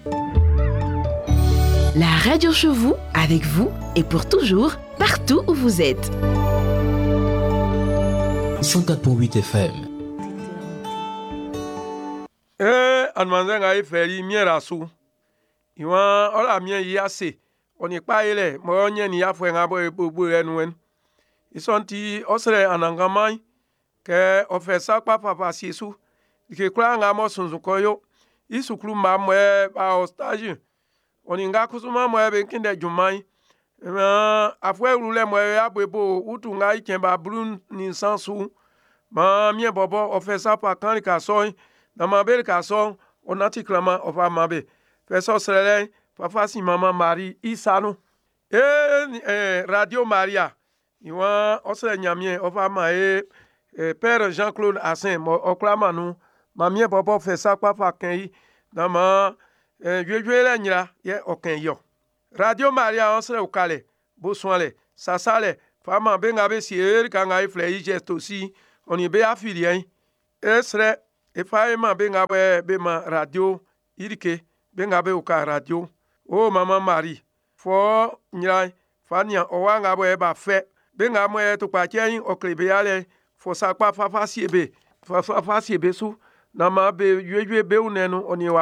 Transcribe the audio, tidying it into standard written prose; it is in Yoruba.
La radio chez vous, avec vous et pour toujours, partout où vous êtes. 104.8 FM. Anmanze ngai feri miera su. Iwan ola mien yase. Oni pa ele mo nye ni afwe ngabo ebubu enwen. Isonti osre anangamai ke ofesa pa papa siesu. Dike kura ngamo sunzu koyo. Isuklu mamwe ba ostage. Oni nga kusuma mwe be kinde jumai. Afwe rule mwe abwebo utu ngai kemba brun ni sansu. Ma mien bobo ofesa pa kanika soy. Na mabel kason onati klama ofa mabe. Feso srele pafasi mama Marie Isanu. Radio Maria. Iwa osre nyamien ofa ma Père Jean-Claude Assin mo oklama nou. Ma mien bobo fesa kwa fa kenyi. Na ma ywe nyira ye oken yo. Radio Maria osre ukale. Boswanle. Sasale. Fama bengabe si kanga ifle gesto si. Oni be afilien. Esre efaima benga be ma radio irike benga be uka radio o mama Marie fo nyai fania owanga bo ba fe benga mo to pa chen oklebe ale fo sakpa fa fa siebe su na ma be ywe be unenu oni